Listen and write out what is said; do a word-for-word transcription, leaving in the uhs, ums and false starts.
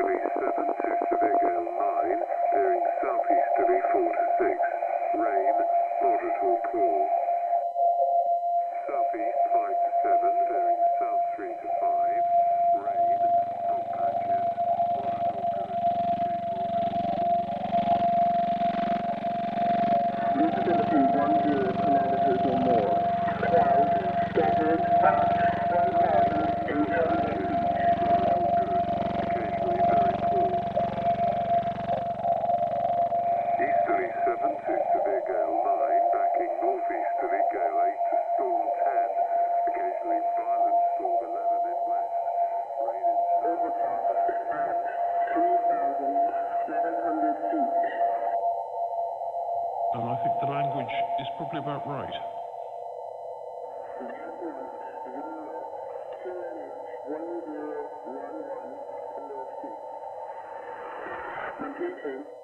Easterly seven to severe gale nine, veering southeasterly four to six. Rain, moderate or poor. Southeast five to seven, veering south three to five. Rain, fog patches, moderate or good. Visibility one zero kilometers or more. Clouds scattered at one thousand eight hundred feet. Occasionally very poor. Easterly seven to severe gale nine, backing northeasterly gale eight to storm ten. Occasionally violent storm eleven in west. Rain in south. Overcast at three thousand seven hundred feet. And I think the language is probably about right. one zero one one below sea. Repeating.